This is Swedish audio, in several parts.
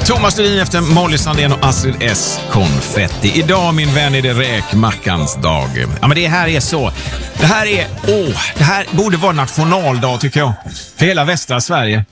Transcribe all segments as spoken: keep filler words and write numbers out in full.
Thomas Ledin efter Molly Sandén och Astrid S. Konfetti. Idag, min vän, är det räkmackans dag. Ja, men det här är så. Det här är, åh, det här borde vara nationaldag, tycker jag. För hela västra Sverige.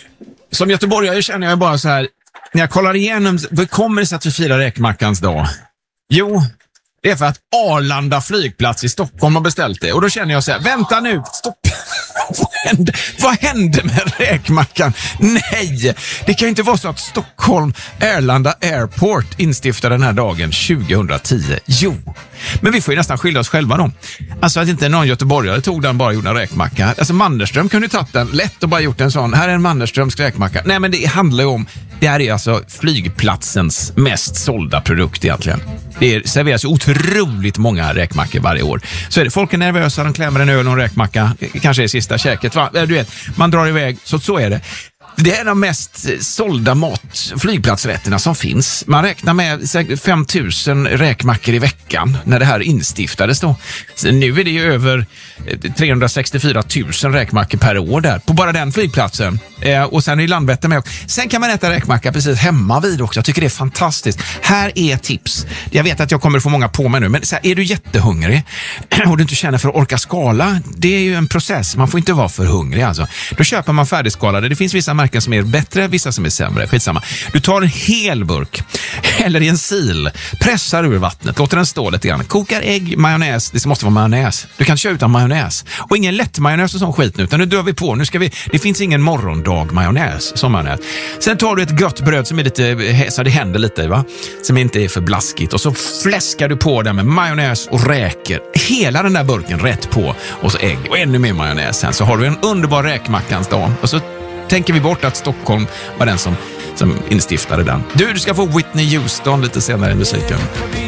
Som göteborgare känner jag bara så här, när jag kollar igenom, vad kommer det sig att vi firar räkmackans dag? Jo, det är för att Arlanda flygplats i Stockholm har beställt det. Och då känner jag så här, vänta nu, stopp. Vad hände, vad hände med räkmackan? Nej, det kan ju inte vara så att Stockholm Arlanda Airport instiftade den här dagen tjugohundratio. Jo, men vi får ju nästan skilja oss själva då. Alltså att inte någon göteborgare tog den, bara gjorde en räkmacka. Alltså Mannerström kunde ju tagit den lätt och bara gjort en sån. Här är en Mannerströms räkmacka. Nej, men det handlar ju om, det här är alltså flygplatsens mest sålda produkt egentligen. Det serveras ju otroligt många räkmackor varje år. Så är det, folk är nervösa, de klämmer en öl och en räkmacka. Kanske är sista käket, va? Du vet, man drar iväg, så så är det. Det är de mest sålda mat, flygplatsrätterna som finns. Man räknar med fem tusen räkmackor i veckan när det här instiftades då. Så nu är det ju över trehundrasextiofyra tusen räkmackor per år där, på bara den flygplatsen. Eh, och sen är Landvetter med. Sen kan man äta räkmacka precis hemma vid också. Jag tycker det är fantastiskt. Här är tips. Jag vet att jag kommer få många på mig nu, men så här, är du jättehungrig och du inte känner för att orka skala, det är ju en process. Man får inte vara för hungrig alltså. Då köper man färdigskalade. Det finns vissa märken som är bättre, vissa som är sämre. Skitsamma. Du tar en hel burk eller i en sil, pressar ur vattnet, låter den stå lite grann. Kokar ägg, majonnäs. Det måste vara majonnäs. Du kan köra utan majonnäs. Och ingen lätt majonnäs och sån skit nu, utan nu drar vi på. Nu ska vi, det finns ingen morgondag majonnäs som majonnäs. Sen tar du ett gott bröd som är lite, så det händer lite, va? Som inte är för blaskigt. Och så fläskar du på det med majonnäs och räker. Hela den där burken rätt på. Och så ägg och ännu mer majonnäs. Sen så har du en underbar räkmackans dag. Och så tänker vi bort att Stockholm var den som, som instiftade den. Du, du ska få Whitney Houston lite senare i musiken.